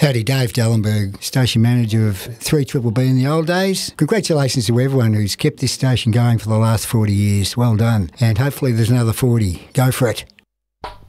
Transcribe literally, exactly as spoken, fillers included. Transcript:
Howdy, Dave Dellenberg, station manager of three B B B in the old days. Congratulations to everyone who's kept this station going for the last forty years. Well done. And hopefully there's another forty. Go for it.